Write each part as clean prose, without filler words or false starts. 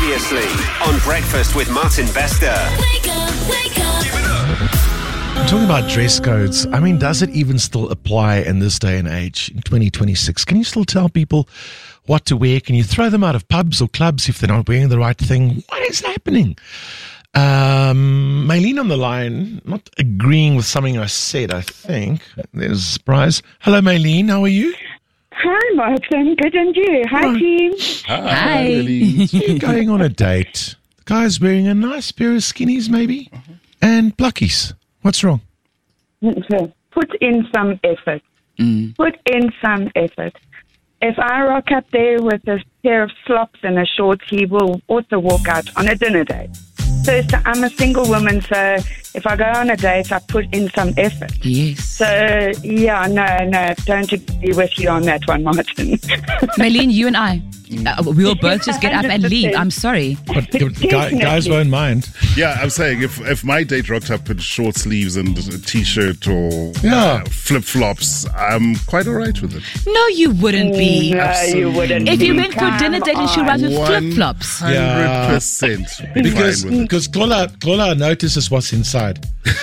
Previously on Breakfast with Martin Bester. Wake up, wake up. Give it up. Talking about dress codes, I mean, does it even still apply in this day and age, in 2026? Can you still tell people what to wear? Can you throw them out of pubs or clubs if they're not wearing the right thing? What is happening? Maylene on the line, not agreeing with something I said, I think. There's a surprise. Hello, Maylene. How are you? Hi, Martin. Good, and you? Hi, team. Hi. You're going on a date. The guy's wearing a nice pair of skinnies, maybe, and pluckies. What's wrong? Put in some effort. Put in some effort. If I rock up there with a pair of slops and a shorts, he will also walk out on a dinner date. So I'm a single woman, so if I go on a date, I put in some effort. Yes. So, yeah, no, don't agree with you on that one, Martin. Maylene, you and I, we'll both just get up and leave. I'm sorry. But guys won't mind. Yeah, I'm saying if my date rocked up in short sleeves and a t-shirt or Yeah. flip-flops, I'm quite all right with it. No, you wouldn't be. No, you wouldn't. If you be. went for a dinner date and she was with flip-flops. 100% be fine with it. Because Kola notices what's inside.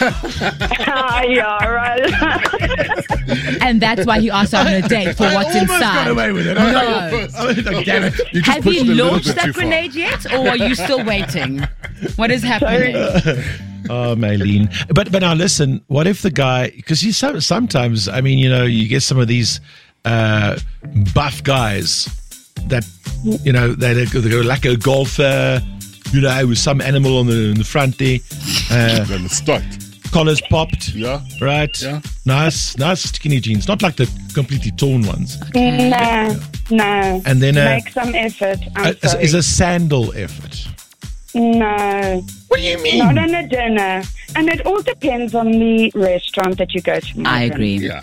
Yeah, right. And that's why he asked her on a date for what's inside. Got away with it. No. Damn it. You just Have pushed you it a little launched bit that too far. grenade yet, or are you still waiting? What is happening? Oh, Maylene. But now listen, what if the guy, because you sometimes, I mean, you know, you get some of these buff guys that, you know, they go like a golfer, you know, with some animal on the front there. Then it's stoked. Collars popped. Yeah. Right. Yeah. Nice skinny jeans. Not like the completely torn ones. No. And then Make some effort. I'm sorry. is a sandal effort. No. What do you mean? Not on a dinner. And it all depends on the restaurant that you go to. I Martin. agree. Yeah.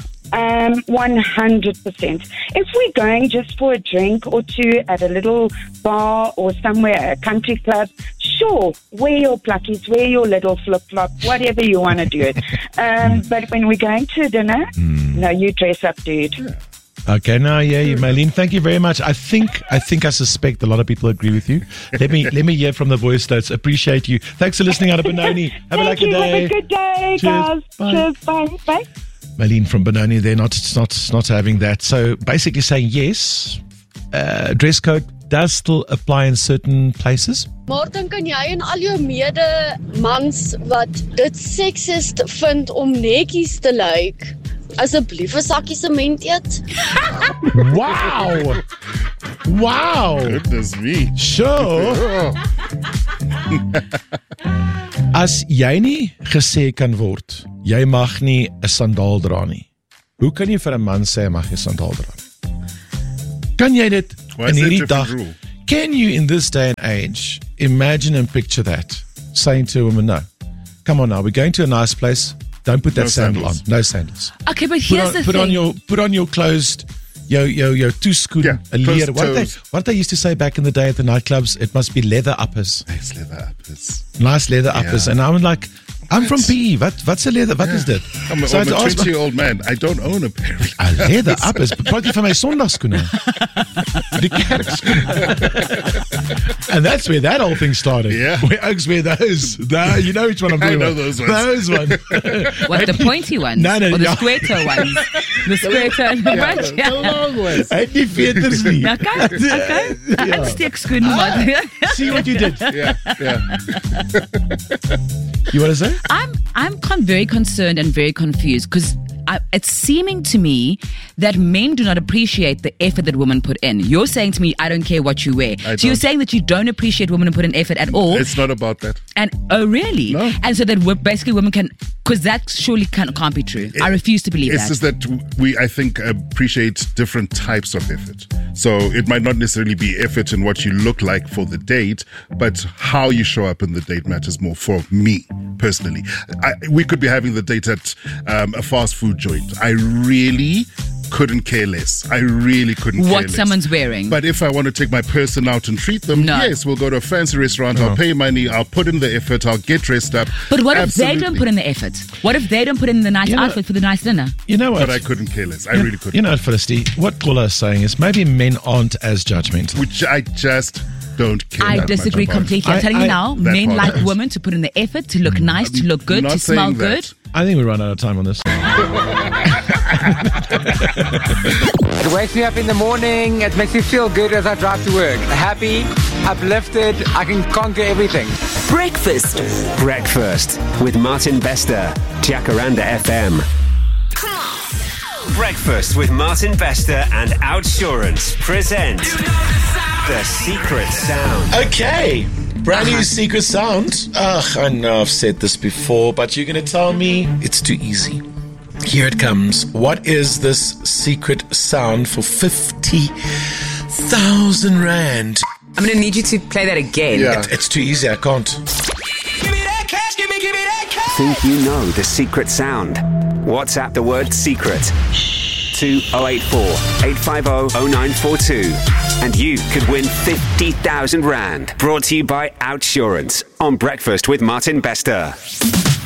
100%. If we're going just for a drink or two at a little bar or somewhere, a country club, sure, wear your pluckies, wear your little flip-flop, whatever you want to do it. But when we're going to dinner, no, you dress up, dude. Okay, now, yeah, Maylene, thank you very much. I think I suspect a lot of people agree with you. Let me hear from the voice notes. Appreciate you. Thanks for listening out of Benoni. Have a lucky day. Have a good day, Cheers. guys. Bye. Cheers. Bye. Maylene from Benoni, they're not having that. So basically saying yes, dress code does still apply in certain places. Martin, kan jy en al jou medemans wat dit seksist vind om netjies te lyk, asseblief 'n sakkie sement eet? Wow! Wow! Goodness me. Sure. Oh. As jy nie gesê kan word, jy mag nie 'n sandaal dra nie. Hoe kan jy vir 'n man sê hy mag nie 'n sandaal dra nie? Kan jy dit Why in is that hierdie different dag? rule? Can you in this day and age imagine and picture that saying to a woman, no, come on now, we're going to a nice place, don't put that No sandal sandals. on, no sandals. Okay, but here's the thing. Put on your closed your toeskoen, Yeah, a leer. closed toes. What they used to say back in the day at the nightclubs, it must be leather uppers. Nice leather uppers. Nice leather uppers. And I was like, I'm from PE. What's a leather? What is dit? I'm a So I had to ask my- 20-year-old man. I don't own a pair of A leather uppers. Praat jy van my sondagskoene? Die kerkskoene. And that's where that whole thing started. Yeah. Where Oaks wear those. You know which one I'm I talking know about. those ones. Those ones. What, the pointy ones? No, Or the yeah. square toe ones? The square toe and the bunch? the long ones. Hy het nie veters nie. Okay. Ja. Uitsteekskoen, maar See what you did. Yeah. You want to say? I'm very concerned and very confused because it's seeming to me that men do not appreciate the effort that women put in. You're saying to me, I don't care what you wear. I So you're don't. saying that you don't appreciate women who put in effort at all. It's not about that. And oh, really? No. And so that basically women can, because that surely can't be true. I refuse to believe It's that. just that we, I think, appreciate different types of effort. So it might not necessarily be effort in what you look like for the date, but how you show up in the date matters more for me personally. We could be having the date at a fast food joint. I really couldn't care less. I really couldn't care What less. someone's wearing. But if I want to take my person out and treat them, No. yes, we'll go to a fancy restaurant. I'll pay money. I'll put in the effort. I'll get dressed up. But what if they don't Absolutely. put in the effort? What if they don't put in the nice You know- outfit for the nice dinner? You know what? But I couldn't care less. I really couldn't. You know, Felicity, what Kola is saying is maybe men aren't as judgmental. Which I just don't care. I that disagree much about. completely. I'm telling you now, that men part like is- women to put in the effort, to look nice, to look good, Not to smell saying good. that. I think we run out of time on this. It wakes me up in the morning. It makes me feel good as I drive to work. Happy, uplifted. I can conquer everything. Breakfast with Martin Bester, Jacaranda FM. Breakfast with Martin Bester and Outsurance present The Secret Sound. Okay. Brand new secret sound. I know I've said this before, but you're going to tell me it's too easy. Here it comes. What is this secret sound for 50,000 Rand? I'm going to need you to play that again. Yeah. It's too easy. I can't. Think you know the secret sound? WhatsApp the word secret to 084 850 0942 and you could win 50,000 Rand. Brought to you by Outsurance on Breakfast with Martin Bester.